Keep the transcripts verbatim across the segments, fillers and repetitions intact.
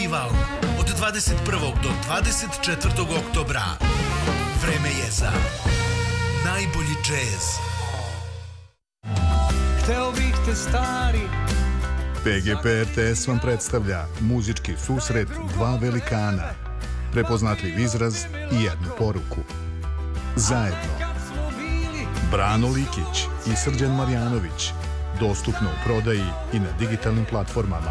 festival od dvadeset prvog do dvadeset četvrtog oktobra. Vreme je za najbolji džez. Hteo bih te stari. P G P R T S vam predstavlja muzički susret dva velikana, prepoznatljiv izraz i jednu poruku. Zajedno. Brano Likić i Srđan Marjanović. Dostupno u prodaji i na digitalnim platformama.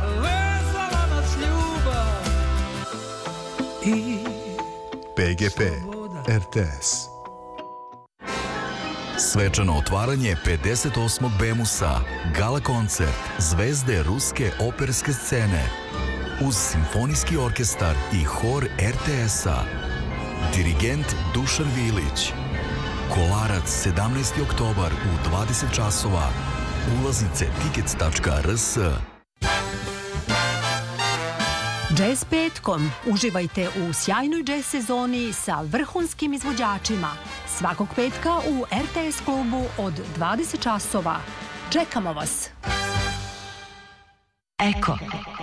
P G P R T S. Svečano otvaranje pedeset osmog Bemusa, gala koncert zvezde ruske operske scene uz simfonijski orkestar i hor R T S-a. Dirigent Dušan Vilić. Kolarac sedamnaesti oktobar u dvadeset časova. Ulaznice tickets tačka r s. Jazz petkom. Uživajte u sjajnoj jazz sezoni sa vrhunskim izvođačima. Svakog petka u R T S klubu od dvadeset časova. Čekamo vas. Eko.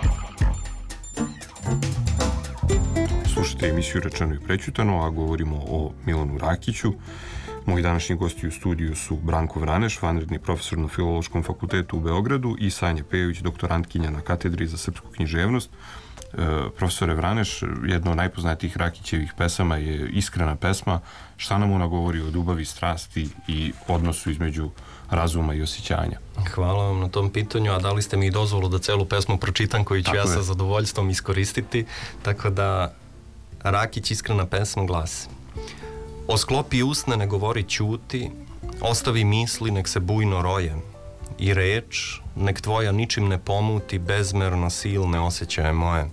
Slušajte emisiju Rečeno i prećutano, a govorimo o Milanu Rakiću. Moji današnji gosti u studiju su Branko Vraneš, vanredni profesor na Filološkom fakultetu u Beogradu, i Sanja Pejović, doktorantkinja na katedri za srpsku književnost. E, profesore Vraneš, jedna od najpoznatijih Rakićevih pesama je Iskrena pesma. Šta nam ona govori o ljubavi, strasti i odnosu između razuma i osjećanja? Hvala vam na tom pitanju, a dali ste mi i dozvolu da celu pesmu pročitam, koju ću tako ja je. Sa zadovoljstvom iskoristiti. Tako da Rakić Iskrena pesma glasi: Osklopi usne, ne govori, ćuti, ostavi misli, nek se bujno roje, i reč, nek tvoja ničim ne pomuti bezmerno silne osjećaje moje.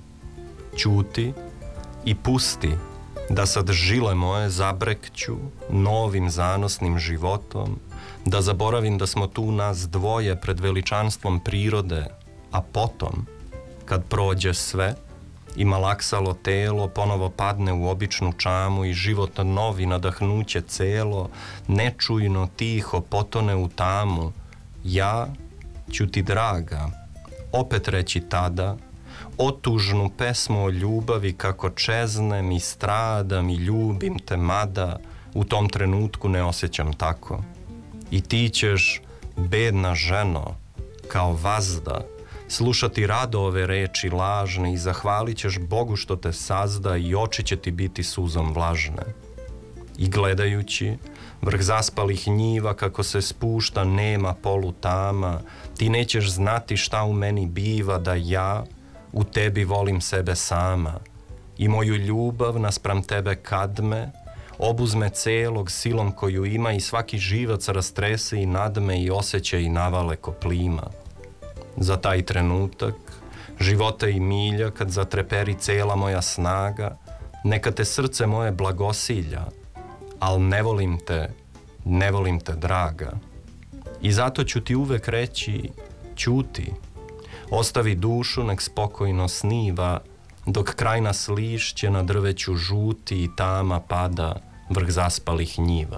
Ćuti i pusti da sad žile moje zabrekću novim zanosnim životom, da zaboravim da smo tu nas dvoje pred veličanstvom prirode, a potom, kad prođe sve i malaksalo telo ponovo padne u običnu čamu i život novi nadahnuće celo, nečujno tiho potone u tamu, ja ću ti, draga, opet reći tada otužnu pesmu o ljubavi, kako čeznem i stradam i ljubim te, mada u tom trenutku ne osjećam tako. I ti ćeš, bedna ženo, kao vazda, slušati rado ove reči lažne i zahvalit ćeš Bogu što te sazda i oči će ti biti suzom vlažne. I gledajući vrh zaspalih njiva kako se spušta nema polutama, ti nećeš znati šta u meni biva, da ja u tebi volim sebe sama i moju ljubav naspram tebe kad me obuzme celog silom koju ima i svaki živac rastrese i nadme i osjeća i navale ko plima. Za taj trenutak života i milja, kad zatreperi cela moja snaga, neka te srce moje blagosilja, al ne volim te, ne volim te, draga. I zato ću ti uvek reći, ćuti, ostavi dušu, nek spokojno sniva, dok kraj nas lišće na drveću žuti i tama pada vrh zaspalih njiva.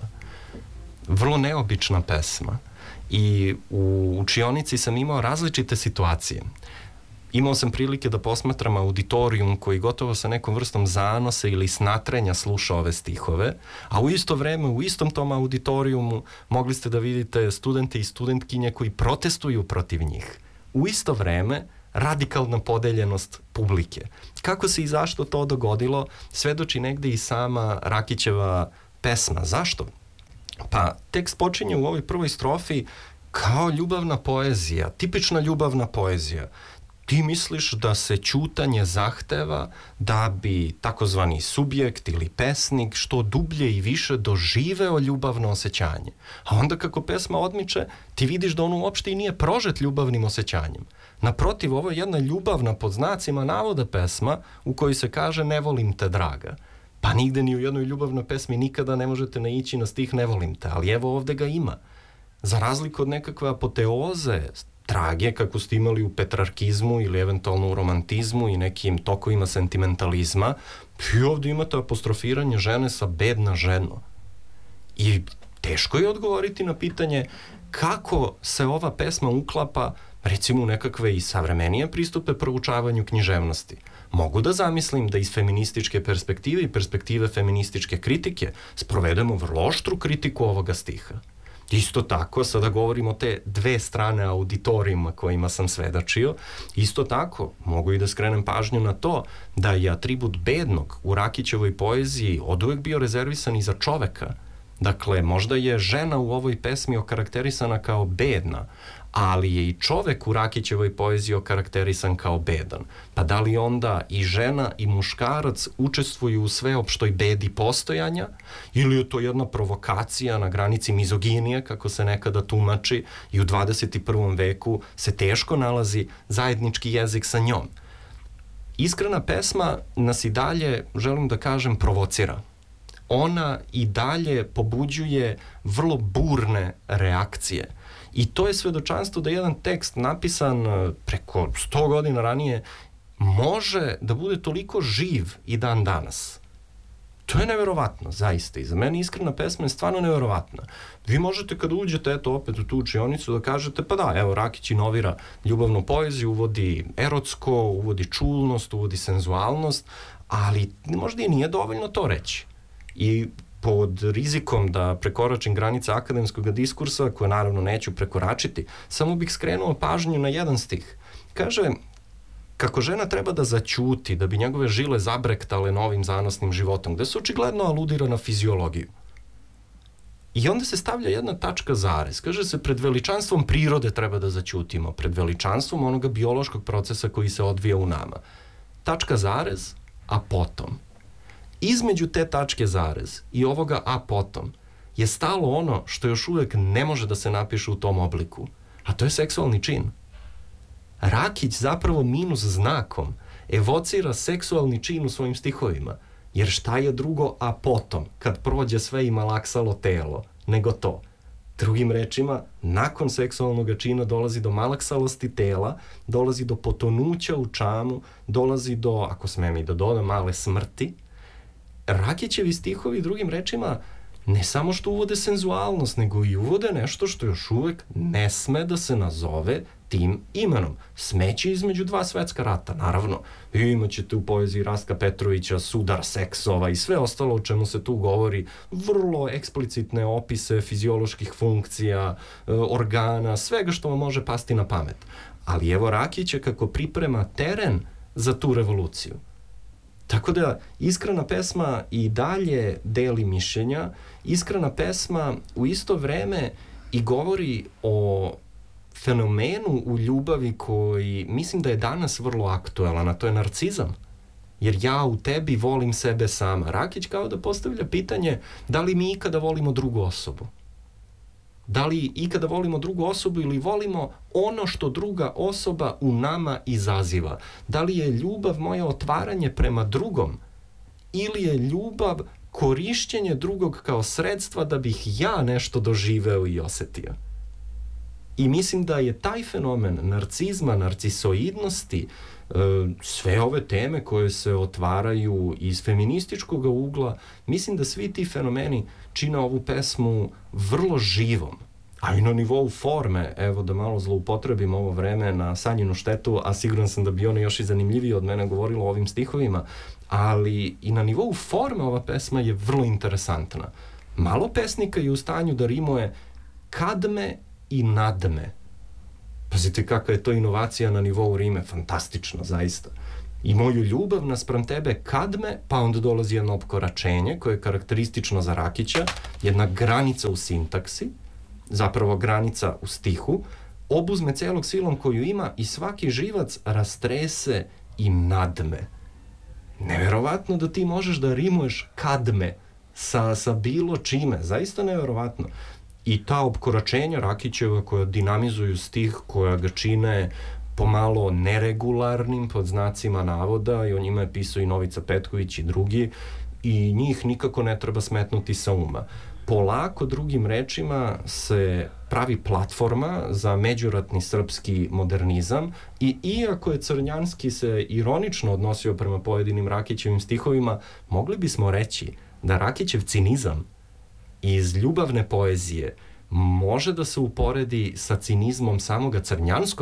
Vrlo neobična pesma. I u učionici sam imao različite situacije. Imao sam prilike da posmatram auditorijum koji gotovo sa nekom vrstom zanosa ili snatrenja sluša ove stihove, a u isto vreme, u istom tom auditorijumu mogli ste da vidite studente i studentkinje koji protestuju protiv njih. U isto vreme radikalna podeljenost publike. Kako se i zašto to dogodilo, svedoči negde i sama Rakićeva pesma. Zašto? Pa tekst počinje u ovoj prvoj strofi kao ljubavna poezija, tipična ljubavna poezija. Ti misliš da se ćutanje zahteva da bi takozvani subjekt ili pesnik što dublje i više doživeo ljubavno osjećanje. A onda kako pesma odmiče, ti vidiš da on uopšte i nije prožet ljubavnim osjećanjem. Naprotiv, ovo je jedna ljubavna pod znacima navoda pesma u kojoj se kaže ne volim te, draga. Pa nigde ni u jednoj ljubavnoj pesmi nikada ne možete naići na stih ne volim te, ali evo ovde ga ima. Za razliku od nekakve apoteoze, trage kako ste imali u petrarkizmu ili eventualno u romantizmu i nekim tokovima sentimentalizma, i ovde imate apostrofiranje žene sa bedna ženo. I teško je odgovoriti na pitanje kako se ova pesma uklapa recimo u nekakve i savremenije pristupe proučavanju književnosti. Mogu da zamislim da iz feminističke perspektive i perspektive feminističke kritike sprovedemo vrlo oštru kritiku ovoga stiha. Isto tako, sada govorimo o te dve strane auditorijuma kojima sam svedočio, isto tako mogu i da skrenem pažnju na to da je atribut bednog u Rakićevoj poeziji oduvek bio rezervisan i za čoveka. Dakle, možda je žena u ovoj pesmi okarakterisana kao bedna, ali je i čovek u Rakićevoj poeziji okarakterisan kao bedan. Pa da li onda i žena i muškarac učestvuju u sveopštoj bedi postojanja, ili je to jedna provokacija na granici mizoginije, kako se nekada tumači, i u dvadeset prvom veku se teško nalazi zajednički jezik sa njom. Iskrena pesma nas i dalje, želim da kažem, provocira. Ona i dalje pobuđuje vrlo burne reakcije. I to je svedočanstvo da jedan tekst napisan preko sto godina ranije može da bude toliko živ i dan danas. To je neverovatno, zaista. I za mene iskrena pesma je stvarno neverovatna. Vi možete kada uđete, eto, opet u tu učionicu da kažete, pa da, evo, Rakić inovira ljubavnu poeziju, uvodi erotsko, uvodi čulnost, uvodi senzualnost, ali možda i nije dovoljno to reći. I pod rizikom da prekoračim granice akademskog diskursa, koje naravno neću prekoračiti, samo bih skrenuo pažnju na jedan stih. Kaže kako žena treba da zaćuti da bi njegove žile zabrektale novim zanosnim životom, gde se očigledno aludira na fiziologiju. I onda se stavlja jedna tačka zarez. Kaže se, pred veličanstvom prirode treba da zaćutimo, pred veličanstvom onoga biološkog procesa koji se odvija u nama. Tačka zarez, a potom. Između te tačke zarez i ovoga a potom je stalo ono što još uvek ne može da se napiše u tom obliku, a to je seksualni čin. Rakić zapravo minus znakom evocira seksualni čin u svojim stihovima, jer šta je drugo a potom, kad prođe sve i malaksalo telo, nego to. Drugim rečima, nakon seksualnog čina dolazi do malaksalosti tela, dolazi do potonuća u čamu, dolazi do, ako smem i da dodam, male smrti. Rakićevi stihovi, drugim rečima, ne samo što uvode senzualnost, nego i uvode nešto što još uvek ne sme da se nazove tim imenom. Smeće između dva svetska rata, naravno. Imaćete u poeziji Rastka Petrovića sudar seksova i sve ostalo o čemu se tu govori, vrlo eksplicitne opise fizioloških funkcija, organa, svega što vam može pasti na pamet. Ali evo Rakića kako priprema teren za tu revoluciju. Tako da, iskrena pesma i dalje deli mišljenja, iskrena pesma u isto vreme i govori o fenomenu u ljubavi koji mislim da je danas vrlo aktuelan, a to je narcizam. Jer ja u tebi volim sebe sama. Rakić kao da postavlja pitanje da li mi ikada volimo drugu osobu. Da li ikada volimo drugu osobu ili volimo ono što druga osoba u nama izaziva? Da li je ljubav moje otvaranje prema drugom ili je ljubav korišćenje drugog kao sredstva da bih ja nešto doživeo i osetio? I mislim da je taj fenomen narcizma, narcisoidnosti, sve ove teme koje se otvaraju iz feminističkog ugla, mislim da svi ti fenomeni čine ovu pesmu vrlo živom, a i na nivou forme, evo da malo zloupotrebim ovo vreme na Sanjinu štetu, a siguran sam da bi ona još i zanimljivije od mene govorila o ovim stihovima, ali i na nivou forme ova pesma je vrlo interesantna. Malo pesnika je u stanju da rimuje kadme i nadme. Pazite kakva je to inovacija na nivou rime, fantastično, zaista. I moju ljubav naspram tebe kadme, pa onda dolazi jedno opkoračenje koje je karakteristično za Rakića, jedna granica u sintaksi, zapravo granica u stihu, obuzme celog silom koju ima i svaki živac rastrese i nadme. Neverovatno da ti možeš da rimuješ kadme sa, sa bilo čime, zaista neverovatno. I ta opkoračenja Rakićeva koja dinamizuju stih, koja ga čine pomalo neregularnim pod znacima navoda, i o njima je pisao i Novica Petković i drugi, i njih nikako ne treba smetnuti sa uma. Polako, drugim rečima, se pravi platforma za međuratni srpski modernizam i iako je Crnjanski se ironično odnosio prema pojedinim Rakićevim stihovima, mogli bismo reći da Rakićev cinizam iz ljubavne poezije može da se uporedi sa cinizmom samoga Crnjanskog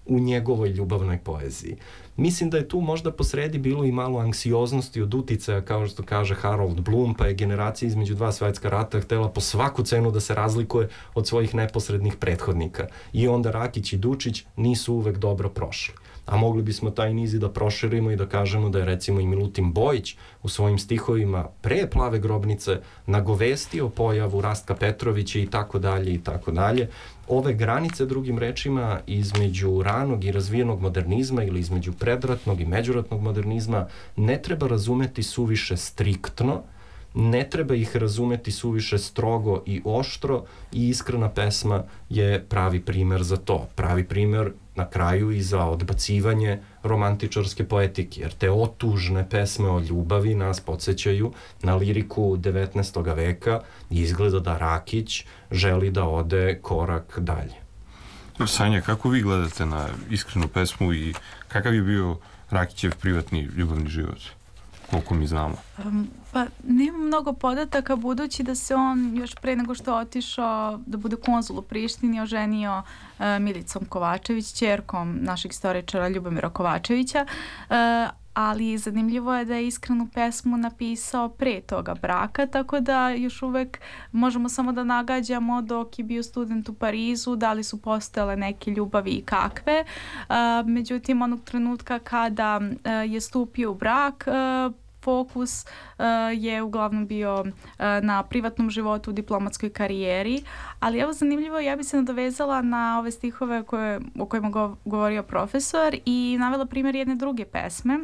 u njegovoj ljubavnoj poeziji. Mislim da je tu možda posredi bilo i malo anksioznosti od uticaja, kao što kaže Harold Bloom, pa je generacija između dva svetska rata htela po svaku cenu da se razlikuje od svojih neposrednih prethodnika. I onda Rakić i Dučić nisu uvek dobro prošli. A mogli bismo taj niz i da proširimo i da kažemo da je recimo i Milutin Bojić u svojim stihovima pre Plave grobnice nagovestio pojavu Rastka Petrovića i tako dalje i tako dalje. Ove granice, drugim rečima, između ranog i razvijenog modernizma ili između predratnog i međuratnog modernizma ne treba razumeti suviše striktno, ne treba ih razumeti suviše strogo i oštro i Iskrena pesma je pravi primer za to. Pravi primer na kraju i za odbacivanje romantičarske poetike, jer te otužne pesme o ljubavi nas podsjećaju na liriku devetnaestog veka i izgleda da Rakić želi da ode korak dalje. Sanja, kako vi gledate na Iskrenu pesmu i kakav je bio Rakićev privatni ljubavni život? Koliko mi znamo? Um, pa nema mnogo podataka, budući da se on još pre nego što otišao da bude konzul u Prištini oženio uh, Milicom Kovačević, ćerkom našeg istoričara Ljubomira Kovačevića, uh, ali zanimljivo je da je Iskrenu pesmu napisao pre toga braka, tako da još uvek možemo samo da nagađamo dok je bio student u Parizu, da li su postojale neke ljubavi i kakve. Uh, međutim, onog trenutka kada uh, je stupio u brak, uh, fokus uh, je uglavnom bio uh, na privatnom životu, diplomatskoj karijeri, ali evo zanimljivo, ja bi se nadovezala na ove stihove koje, o kojima go, govorio profesor i navela primjer jedne druge pesme,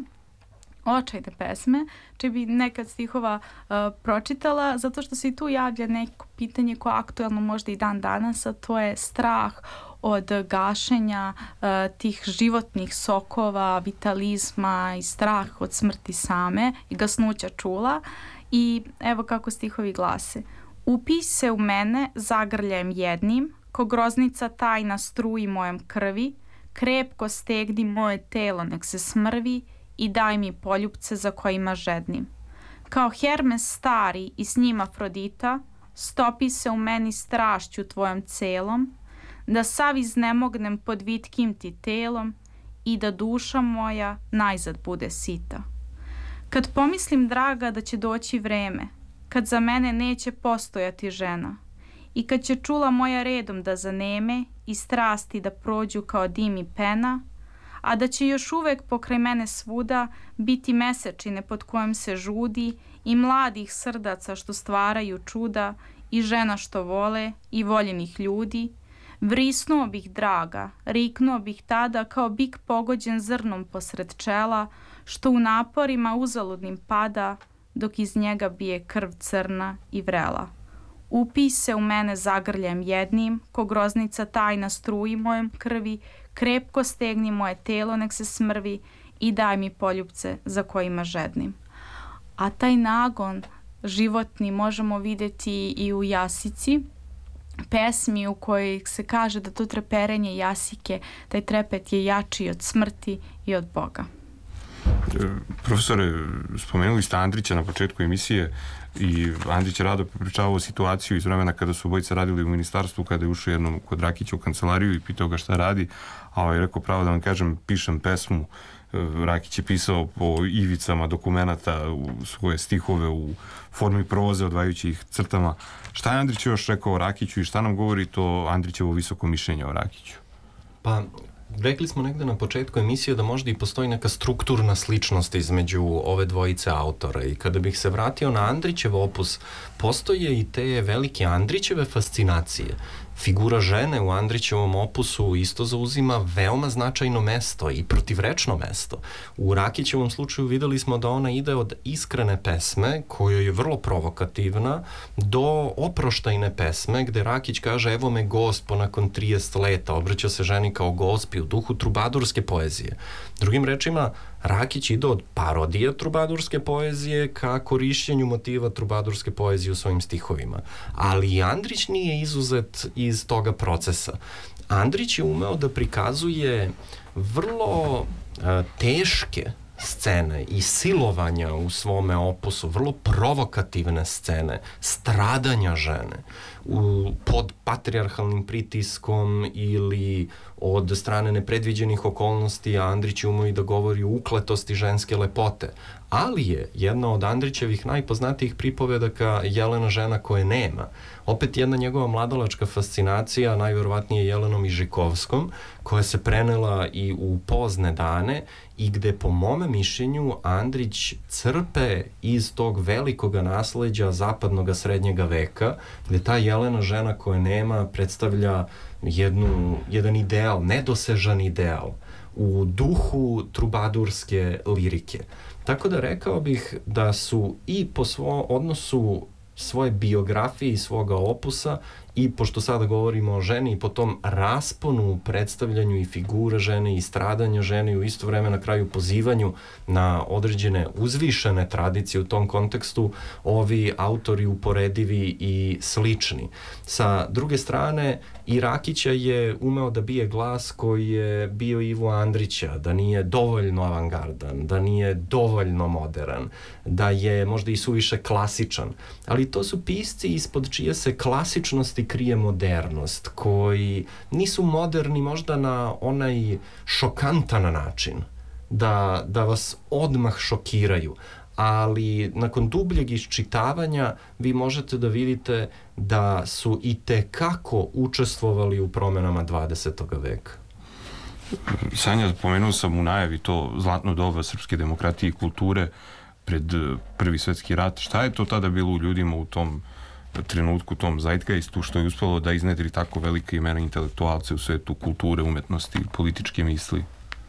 Očajne pesme, čiji bi nekad stihova uh, pročitala, zato što se i tu javlja neko pitanje koje je aktuelno možda i dan danas, a to je strah od gašenja uh, tih životnih sokova, vitalizma i strah od smrti same i gasnuća čula. I evo kako stihovi glase. Upij se u mene zagrljajem jednim, ko groznica tajna struji mojem krvi, krepko stegni moje telo nek se smrvi i daj mi poljupce za kojima žednim. Kao Hermes stari i s njim Afrodita, stopi se u meni strašću tvojom celom, da sav iznemognem pod vitkim ti telom i da duša moja najzad bude sita. Kad pomislim, draga, da će doći vreme, kad za mene neće postojati žena i kad će čula moja redom da zaneme i strasti da prođu kao dim i pena, a da će još uvek pokraj mene svuda biti mesečine pod kojom se žudi i mladih srdaca što stvaraju čuda i žena što vole i voljenih ljudi, vrisnuo bih, draga, riknuo bih tada kao bik pogođen zrnom posred čela, što u naporima uzaludnim pada, dok iz njega bije krv crna i vrela. Upij se u mene zagrljem jednim, ko groznica tajna struji mojem krvi, krepko stegni moje telo nek se smrvi i daj mi poljupce za kojima žednim. A taj nagon životni možemo vidjeti i u Jasici, pesmi u kojoj se kaže da to treperenje Jasike, taj trepet je jači od smrti i od Boga. Profesore, spomenuli ste Andrića na početku emisije i Andrić je rado pričavao situaciju iz vremena kada su obojica radili u ministarstvu, kada je ušao jednom kod Rakića u kancelariju i pitao ga šta radi, a ovaj rekao, pravo da vam kažem, pišem pesmu. Rakić je pisao po ivicama dokumenata u svoje stihove u formi proze, odvajajući ih crtama. Šta je Andrić još rekao o Rakiću i šta nam govori to Andrićevo visoko mišljenje o Rakiću? Pa, rekli smo negde na početku emisije da možda i postoji neka strukturna sličnost između ove dvojice autora i kada bih se vratio na Andrićev opus, postoje i te velike Andrićeve fascinacije. Figura žene u Andrićevom opusu isto zauzima veoma značajno mesto i protivrečno mesto. U Rakićevom slučaju videli smo da ona ide od iskrene pesme, koja je vrlo provokativna, do oproštajne pesme, gde Rakić kaže evo me gospo nakon trideset leta, obraća se ženi kao gospi u duhu trubadurske poezije. Drugim rečima, Rakić ide od parodije trubadurske poezije ka korišćenju motiva trubadurske poezije u svojim stihovima. Ali i Andrić nije izuzet iz toga procesa. Andrić je umeo da prikazuje vrlo a, teške scene i silovanja u svome opusu, vrlo provokativne scene, stradanja žene u, pod patrijarhalnim pritiskom ili od strane nepredviđenih okolnosti, a Andrić umo i da govori o ukletosti ženske lepote. Ali je jedna od Andrićevih najpoznatijih pripovedaka Jelena, žena koje nema. Opet jedna njegova mladalačka fascinacija, najverovatnije Jelenom Ižikovskom, koja se prenela i u pozne dane i gde, po mome mišljenju, Andrić crpe iz tog velikog nasleđa zapadnog srednjega veka, gde ta Jelena, žena koja nema, predstavlja jednu, jedan ideal, nedosežan ideal u duhu trubadurske lirike. Tako da rekao bih da su i po svom odnosu svoje biografije i svoga opusa i pošto sada govorimo o ženi i po tom rasponu, predstavljanju i figure žene i stradanja žene i u isto vreme na kraju pozivanju na određene uzvišene tradicije u tom kontekstu, ovi autori uporedivi i slični. Sa druge strane, i Rakića je umeo da bije glas koji je bio Ivo Andrića, da nije dovoljno avangardan, da nije dovoljno modern, da je možda i suviše klasičan. Ali to su pisci ispod čije se klasičnosti krije modernost, koji nisu moderni možda na onaj šokantan način, da, da vas odmah šokiraju, ali nakon dubljeg iščitavanja vi možete da vidite da su i tekako učestvovali u promenama dvadesetog veka. Sanja, pomenuo sam u najavi to zlatno doba srpske demokratije i kulture pred Prvi svetski rat. Šta je to tada bilo u ljudima u tom trenutku, tom zeitgeistu, što je uspelo da iznedri tako velike imena intelektualce u svetu kulture, umetnosti, političke misli?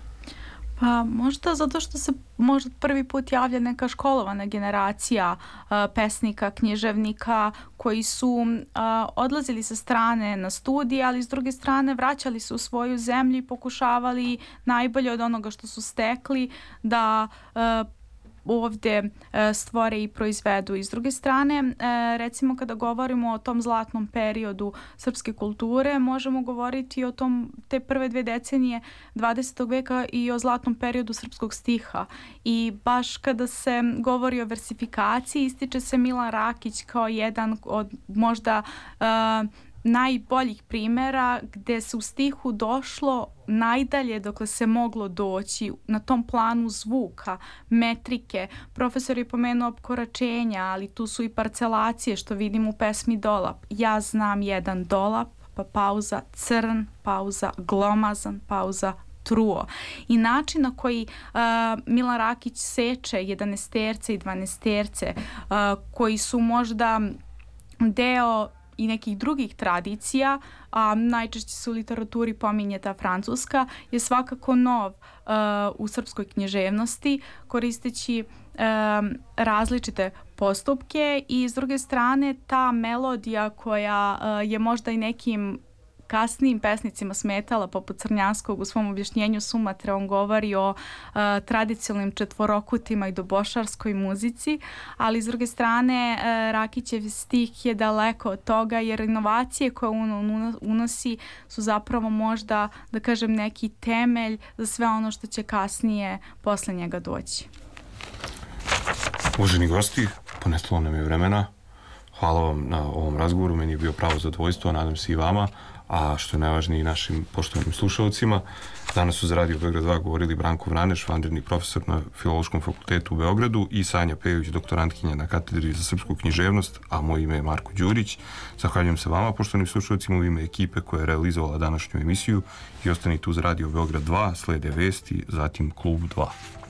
Pa možda zato što se možda prvi put javlja neka školovana generacija uh, pesnika, književnika koji su uh, odlazili sa strane na studije, ali s druge strane vraćali se u svoju zemlju i pokušavali najbolje od onoga što su stekli da uh, ovde e, stvore i proizvedu. I s druge strane, e, recimo kada govorimo o tom zlatnom periodu srpske kulture, možemo govoriti o tom te prve dve decenije dvadesetog veka i o zlatnom periodu srpskog stiha. I baš kada se govori o versifikaciji, ističe se Milan Rakić kao jedan od možda e, najboljih primjera gde se u stihu došlo najdalje dokle se moglo doći na tom planu zvuka, metrike. Profesor je pomenuo opkoračenja, ali tu su i parcelacije što vidimo u pesmi Dolap. Ja znam jedan dolap, pa pauza crn, pauza glomazan, pauza truo. I način na koji uh, Milan Rakić seče jedanaesterce i dvanaesterce uh, koji su možda deo i nekih drugih tradicija, a najčešće se u literaturi pominje ta francuska, je svakako nov uh, u srpskoj književnosti, koristeći uh, različite postupke i s druge strane ta melodija koja uh, je možda i nekim kasnijim pesnicima smetala, poput Crnjanskog u svom objašnjenju Sumatre, on govori o uh, tradicionalnim četvorokutima i dobošarskoj muzici, ali s druge strane uh, Rakićev stih je daleko od toga, jer inovacije koje on unosi su zapravo možda, da kažem, neki temelj za sve ono što će kasnije posle njega doći. Uvaženi gosti, ponestalo nam je vremena. Hvala vam na ovom razgovoru, meni je bio pravo zadovoljstvo, nadam se i vama, a što je najvažnije i našim poštovanim slušalcima. Danas su za Radio Beograd dva govorili Branko Vraneš, vanredni profesor na Filološkom fakultetu u Beogradu, i Sanja Pejović, doktorantkinja na katedri za srpsku književnost, a moje ime je Marko Đurić. Zahvaljujem se vama, poštovanim slušalcima, u ime ekipe koja je realizovala današnju emisiju, i ostanite uz Radio Beograd dva, slede vesti, zatim Klub dva.